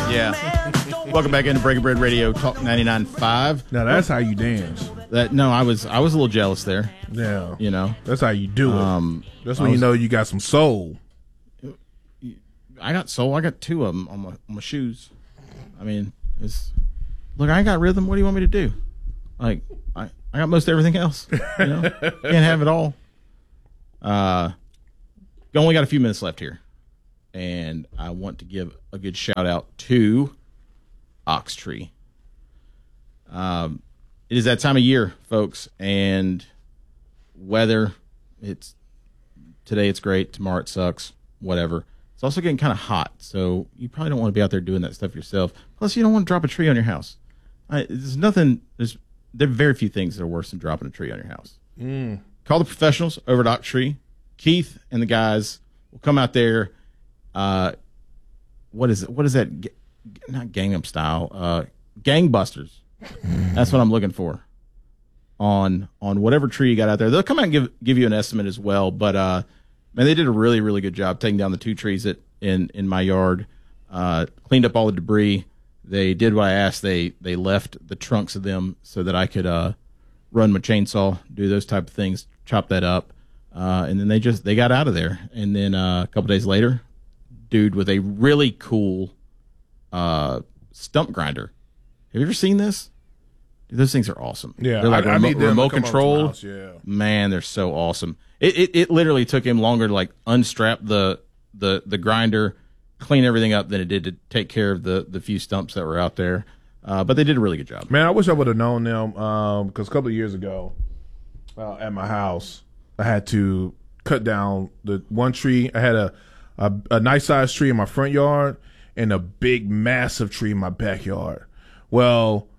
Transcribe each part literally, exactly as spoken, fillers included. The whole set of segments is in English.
Yeah. Welcome back into Breaking Bread Radio, Talk ninety-nine point five. Now that's how you dance. That no, I was I was a little jealous there. Yeah. You know. That's how you do it. Um, that's when was, you know you got some soul. I got soul. I got two of them on my, on my shoes. I mean, it's look, I ain't got rhythm. What do you want me to do? Like, I, I got most everything else. You know? Can't have it all. Uh, only got a few minutes left here. And I want to give a good shout out to Ox Tree. Um, it is that time of year, folks, and weather, it's today it's great, tomorrow it sucks, whatever. It's also getting kind of hot, so you probably don't want to be out there doing that stuff yourself. Plus, you don't want to drop a tree on your house. I, there's nothing, there's there are very few things that are worse than dropping a tree on your house. Mm. Call the professionals over at Ox Tree. Keith and the guys will come out there. Uh, what is it? What is that? G- not Gangnam Style. Uh, gangbusters. That's what I'm looking for. On on whatever tree you got out there, they'll come out and give give you an estimate as well. But uh, man, they did a really really good job taking down the two trees that in in my yard. Uh, cleaned up all the debris. They did what I asked. They they left the trunks of them so that I could uh, run my chainsaw, do those type of things, chop that up, uh, and then they just they got out of there. And then uh, a couple days later, dude with a really cool uh, stump grinder. Have you ever seen this? Dude, those things are awesome. Yeah, they're like I, I remote, need them remote to come control. over to my house, yeah. Man, they're so awesome. It, it it literally took him longer to like unstrap the the the grinder, clean everything up than it did to take care of the the few stumps that were out there. Uh, but they did a really good job. Man, I wish I would have known them um, because a couple of years ago uh, at my house, I had to cut down the one tree. I had a a, a nice sized tree in my front yard and a big massive tree in my backyard. Well,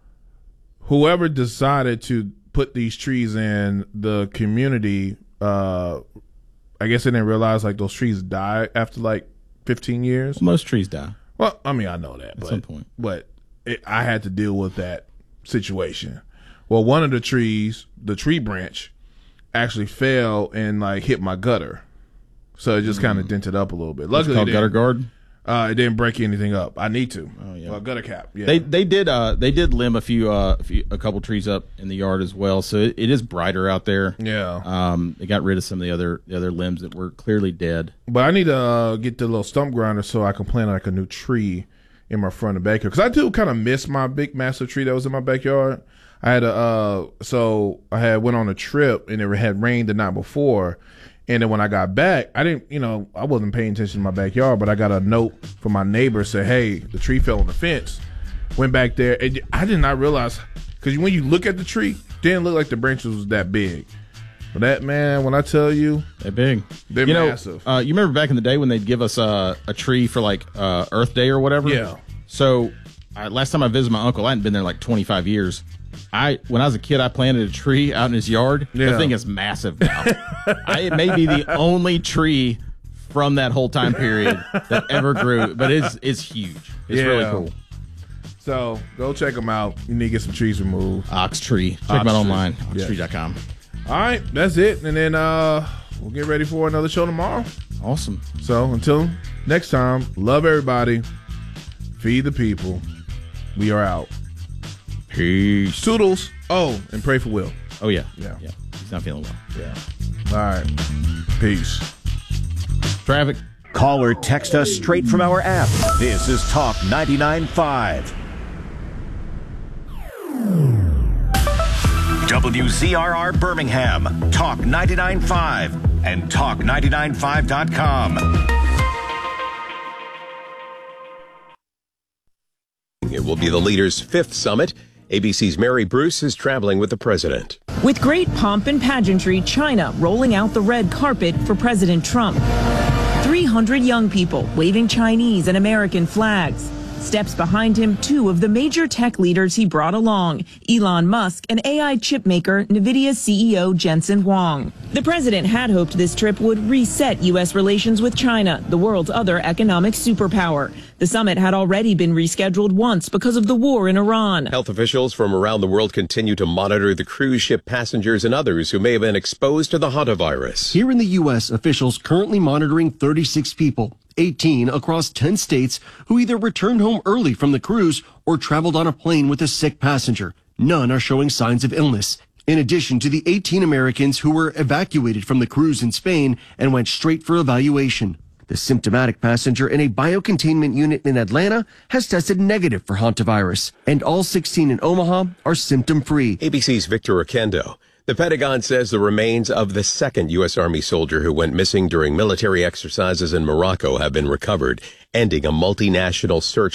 whoever decided to put these trees in the community, uh, I guess they didn't realize like those trees die after like fifteen years. Most trees die. Well, I mean, I know that, At but, some point. but it, I had to deal with that situation. Well, one of the trees, the tree branch, actually fell and like hit my gutter, so it just mm. kind of dented up a little bit. Luckily, it's called gutter guard. Uh, it didn't break anything up. I need to. Oh yeah, well, gutter cap. Yeah. They they did uh they did limb a few uh a, few, a couple trees up in the yard as well, so it, it is brighter out there. Yeah. Um, they got rid of some of the other the other limbs that were clearly dead. But I need to uh, get the little stump grinder so I can plant like a new tree in my front and backyard, because I do kind of miss my big massive tree that was in my backyard. I had a uh so I had went on a trip and it had rained the night before. And then when I got back, I didn't, you know, I wasn't paying attention to my backyard, but I got a note from my neighbor said, hey, the tree fell on the fence. Went back there. And I did not realize, because when you look at the tree, it didn't look like the branches was that big. But that, man, when I tell you. They're big. They're you massive. Know, uh, you remember back in the day when they'd give us uh, a tree for like uh, Earth Day or whatever? Yeah. So uh, last time I visited my uncle, I hadn't been there like twenty-five years. I when I was a kid, I planted a tree out in his yard. Yeah. The thing is massive now. I, it may be the only tree from that whole time period that ever grew, but it's it's huge. It's yeah. really cool. So go check them out. You need to get some trees removed. Ox Tree. Check Ox them out Tree. online. Yes. ox tree dot com. All right, that's it. And then uh, we'll get ready for another show tomorrow. Awesome. So until next time, love everybody. Feed the people. We are out. Peace. Toodles. Oh, and pray for Will. Oh, yeah. Yeah. Yeah. He's not feeling well. Yeah. All right. Peace. Traffic. Call or text us straight from our app. This is Talk ninety-nine point five. W Z R R Birmingham, Talk ninety-nine point five, and talk ninety-nine point five dot com. It will be the leaders' fifth summit. A B C's Mary Bruce is traveling with the president. With great pomp and pageantry, China rolling out the red carpet for President Trump. three hundred young people waving Chinese and American flags. Steps behind him, two of the major tech leaders he brought along, Elon Musk and A I chip maker NVIDIA C E O Jensen Huang. The president had hoped this trip would reset U S relations with China, the world's other economic superpower. The summit had already been rescheduled once because of the war in Iran. Health officials from around the world continue to monitor the cruise ship passengers and others who may have been exposed to the hantavirus. Here in the U S, officials currently monitoring thirty-six people. eighteen across ten states who either returned home early from the cruise or traveled on a plane with a sick passenger. None are showing signs of illness. In addition to the eighteen Americans who were evacuated from the cruise in Spain and went straight for evaluation. The symptomatic passenger in a biocontainment unit in Atlanta has tested negative for hantavirus, and all sixteen in Omaha are symptom-free. A B C's Victor Oquendo. The Pentagon says the remains of the second U S. Army soldier who went missing during military exercises in Morocco have been recovered, ending a multinational search